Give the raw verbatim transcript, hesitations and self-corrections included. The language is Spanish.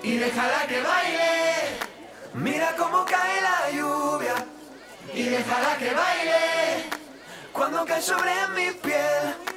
y déjala que baile. Mira cómo cae la lluvia y déjala que baile. Cuando cae sobre mi piel